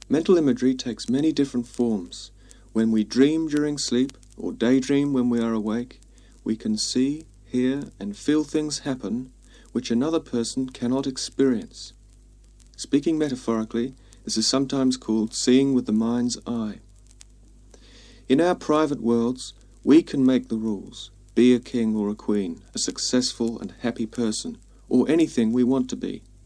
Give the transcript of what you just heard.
Mental imagery takes many different forms. When we dream during sleep, or daydream when we are awake, we can see, hear, and feel things happen which another person cannot experience. Speaking metaphorically, this is sometimes called seeing with the mind's eye. In our private worlds, we can make the rules, be a king or a queen, a successful and happy person, or anything we want to be.